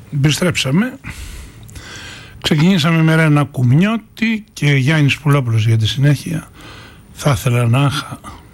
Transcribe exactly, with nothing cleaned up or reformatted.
επιστρέψαμε. Ξεκινήσαμε με Ρένα Κουμνιώτη και Γιάννης Πουλόπουλος για τη συνέχεια. Θα ήθελα να είχα